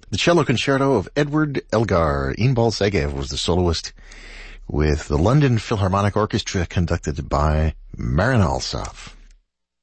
The cello concerto of Edward Elgar. Inbal Segev was the soloist, with the London Philharmonic Orchestra conducted by Marin Alsop.